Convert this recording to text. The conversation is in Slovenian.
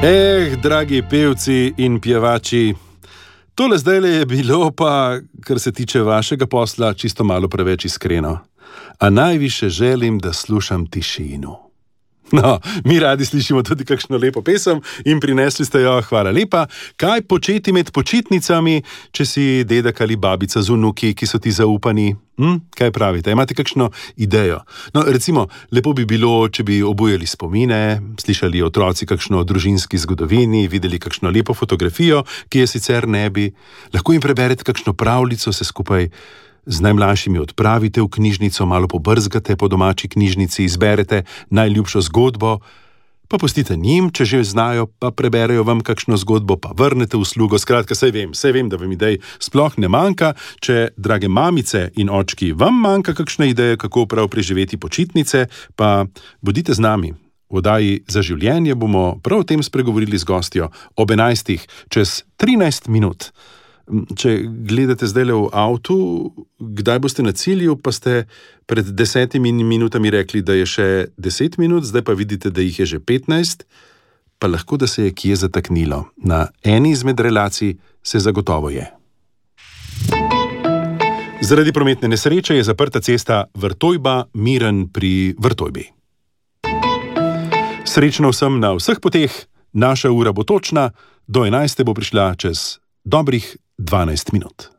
Dragi pevci in pjevači, tole zdajle je bilo pa, kar se tiče vašega posla, čisto malo preveč iskreno. A najviše želim, da slušam tišino. No, mi radi slišimo tudi kakšno lepo pesem in prinesli ste jo, hvala lepa. Kaj početi med počitnicami, če si dedek ali babica z vnuki, ki so ti zaupani? Kaj pravite? Imate kakšno idejo? No, recimo, lepo bi bilo, če bi obujali spomine, slišali otroci kakšno o družinski zgodovini, videli kakšno lepo fotografijo, ki je sicer ne bi. Lahko jim preberete kakšno pravljico, se skupaj z najmlajšimi odpravite v knjižnico, malo pobrzgate po domači knjižnici, izberete najljubšo zgodbo, pa pustite njim, če že znajo, pa preberejo vam kakšno zgodbo, pa vrnete uslugo. Skratka, saj vem, da vam idej sploh ne manjka. Če, drage mamice in očki, vam manjka kakšna ideja, kako prav preživeti počitnice, pa bodite z nami. V oddaji Za življenje bomo prav o tem spregovorili z gostjo ob 11. čez 13 minut. Če gledate zdajle v avtu, kdaj boste na cilju, pa ste pred 10 minutami rekli, da je še 10 minut, zdaj pa vidite, da jih je že 15, pa lahko, da se je kje zataknilo. Na eni izmed relacij se zagotovo je. Zaradi prometne nesreče je zaprta cesta Vrtojba-Miren pri Vrtojbi. Srečno vsem na vseh poteh, naša ura bo točna, do 11. bo prišla čez dobrih 12 minut.